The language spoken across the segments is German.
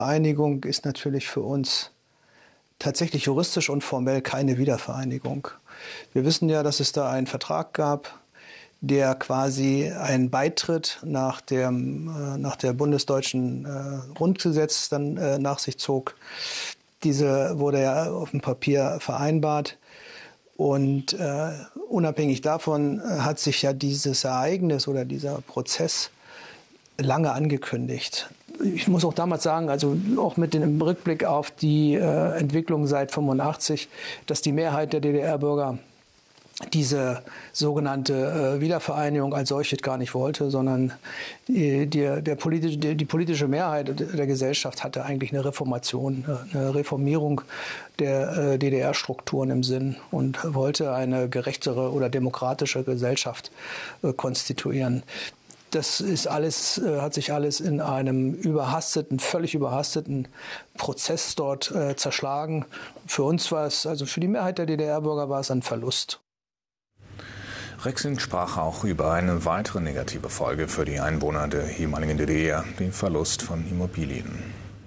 Vereinigung ist natürlich für uns tatsächlich juristisch und formell keine Wiedervereinigung. Wir wissen ja, dass es da einen Vertrag gab, der quasi einen Beitritt nach der bundesdeutschen Grundgesetz dann nach sich zog. Diese wurde ja auf dem Papier vereinbart. Und unabhängig davon hat sich ja dieses Ereignis oder dieser Prozess lange angekündigt. Ich muss auch damals sagen, also auch mit dem Rückblick auf die Entwicklung seit 1985, dass die Mehrheit der DDR-Bürger diese sogenannte Wiedervereinigung als solche gar nicht wollte, sondern die politische Mehrheit der Gesellschaft hatte eigentlich eine Reformierung der DDR-Strukturen im Sinn und wollte eine gerechtere oder demokratische Gesellschaft konstituieren. Das ist alles, hat sich alles in einem völlig überhasteten Prozess dort zerschlagen. Für uns war es, also für die Mehrheit der DDR-Bürger war es ein Verlust. Rexin sprach auch über eine weitere negative Folge für die Einwohner der ehemaligen DDR, den Verlust von Immobilien.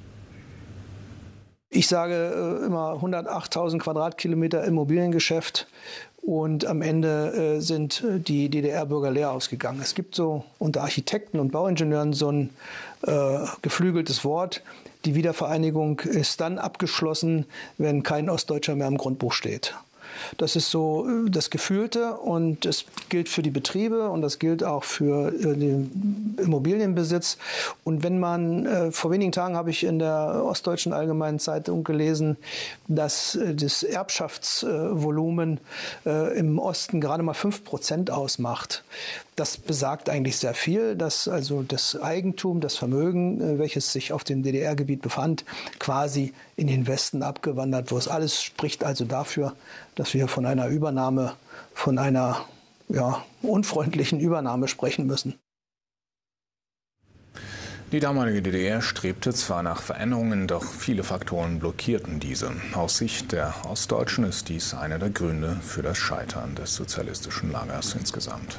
Ich sage immer 108.000 Quadratkilometer Immobiliengeschäft und am Ende sind die DDR-Bürger leer ausgegangen. Es gibt so unter Architekten und Bauingenieuren so ein geflügeltes Wort. Die Wiedervereinigung ist dann abgeschlossen, wenn kein Ostdeutscher mehr im Grundbuch steht. Das ist so das Gefühlte und das gilt für die Betriebe und das gilt auch für den Immobilienbesitz. Und wenn man, vor wenigen Tagen habe ich in der Ostdeutschen Allgemeinen Zeitung gelesen, dass das Erbschaftsvolumen im Osten gerade mal 5% ausmacht. Das besagt eigentlich sehr viel, dass also das Eigentum, das Vermögen, welches sich auf dem DDR-Gebiet befand, quasi in den Westen abgewandert wurde. Alles spricht also dafür, dass wir von einer Übernahme, von einer unfreundlichen Übernahme sprechen müssen. Die damalige DDR strebte zwar nach Veränderungen, doch viele Faktoren blockierten diese. Aus Sicht der Ostdeutschen ist dies einer der Gründe für das Scheitern des sozialistischen Lagers insgesamt.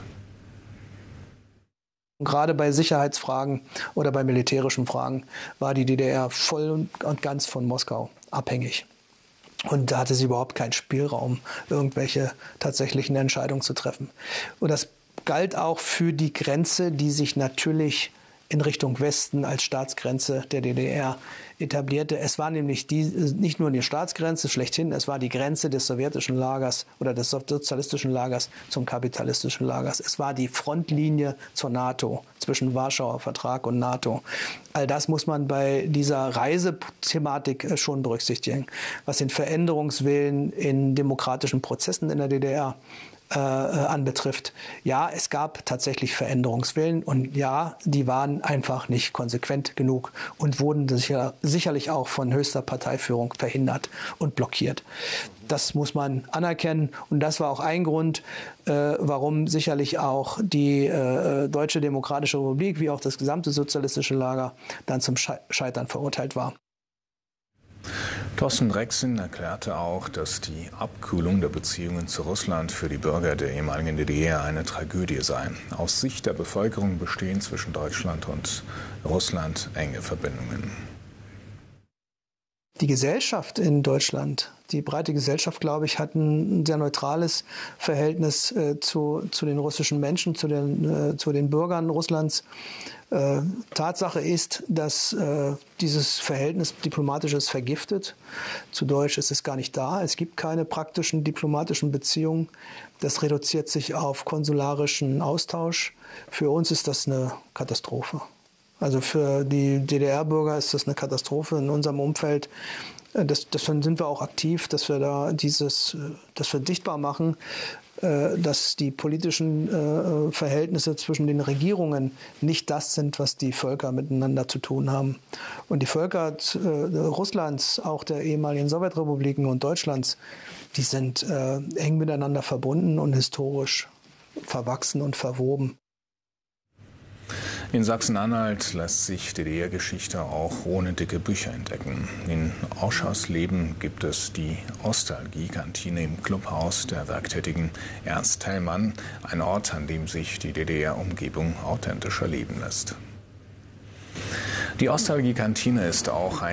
Gerade bei Sicherheitsfragen oder bei militärischen Fragen war die DDR voll und ganz von Moskau abhängig. Und da hatte sie überhaupt keinen Spielraum, irgendwelche tatsächlichen Entscheidungen zu treffen. Und das galt auch für die Grenze, die sich natürlich in Richtung Westen als Staatsgrenze der DDR etablierte. Es war nämlich nicht nur die Staatsgrenze schlechthin, es war die Grenze des sowjetischen Lagers oder des sozialistischen Lagers zum kapitalistischen Lagers. Es war die Frontlinie zur NATO, zwischen Warschauer Vertrag und NATO. All das muss man bei dieser Reisethematik schon berücksichtigen, was den Veränderungswillen in demokratischen Prozessen in der DDR anbetrifft. Ja, es gab tatsächlich Veränderungswillen und ja, die waren einfach nicht konsequent genug und wurden sicherlich auch von höchster Parteiführung verhindert und blockiert. Das muss man anerkennen und das war auch ein Grund, warum sicherlich auch die Deutsche Demokratische Republik wie auch das gesamte sozialistische Lager dann zum Scheitern verurteilt war. Thorsten Rexin erklärte auch, dass die Abkühlung der Beziehungen zu Russland für die Bürger der ehemaligen DDR eine Tragödie sei. Aus Sicht der Bevölkerung bestehen zwischen Deutschland und Russland enge Verbindungen. Die Gesellschaft in Deutschland, die breite Gesellschaft, glaube ich, hat ein sehr neutrales Verhältnis zu den russischen Menschen, zu den Bürgern Russlands. Tatsache ist, dass dieses Verhältnis diplomatisch ist vergiftet. Zu Deutsch ist es gar nicht da. Es gibt keine praktischen diplomatischen Beziehungen. Das reduziert sich auf konsularischen Austausch. Für uns ist das eine Katastrophe. Also für die DDR-Bürger ist das eine Katastrophe in unserem Umfeld. Deswegen sind wir auch aktiv, dass wir da dass wir sichtbar machen, dass die politischen Verhältnisse zwischen den Regierungen nicht das sind, was die Völker miteinander zu tun haben. Und die Völker Russlands, auch der ehemaligen Sowjetrepubliken und Deutschlands, die sind eng miteinander verbunden und historisch verwachsen und verwoben. In Sachsen-Anhalt lässt sich DDR-Geschichte auch ohne dicke Bücher entdecken. In Auschausleben gibt es die Ostalgie-Kantine im Clubhaus der werktätigen Ernst Thälmann, ein Ort, an dem sich die DDR-Umgebung authentisch erleben lässt. Die Ostalgie-Kantine ist auch ein